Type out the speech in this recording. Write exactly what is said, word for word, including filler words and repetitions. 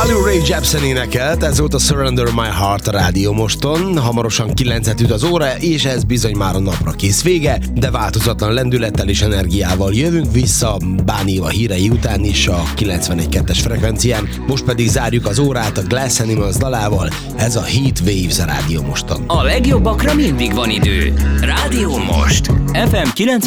Carly Rae Jepsen énekelt, ez volt a Surrender My Heart a Rádió Moston. Hamarosan kilencet üt az óra, és ez bizony már a napra kész vége, de változatlan lendülettel és energiával jövünk vissza Bán Éva hírei után is a kilencvenegy kettes frekvencián. Most pedig zárjuk az órát a Glass Animals dalával, ez a Heat Waves a Rádió Moston. A legjobbakra mindig van idő. Rádió Most. ef em kilencven